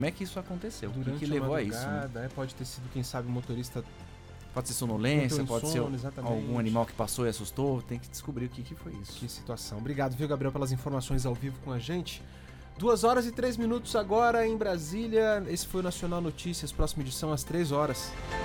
como é que isso aconteceu, o Durante que levou a isso. Pode ter sido, quem sabe, o motorista... Pode ser sonolência, pode ser exatamente. algum animal que passou e assustou. Tem que descobrir o que foi isso. Que situação. Obrigado, viu, Gabriel, pelas informações ao vivo com a gente. 2h03 agora em Brasília. Esse foi o Nacional Notícias. Próxima edição às 3 horas.